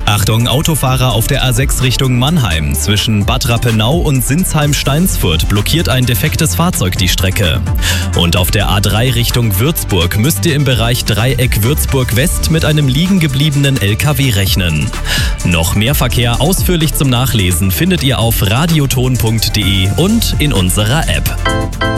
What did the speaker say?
Achtung, Autofahrer auf der A6 Richtung Mannheim. Zwischen Bad Rappenau und Sinsheim-Steinsfurt blockiert ein defektes Fahrzeug die Strecke. Und auf der A3 Richtung Würzburg müsst ihr im Bereich Dreieck Würzburg West mit einem liegen gebliebenen LKW rechnen. Noch mehr Verkehr ausführlich zum Nachlesen findet ihr auf radioton.de und in unserer App.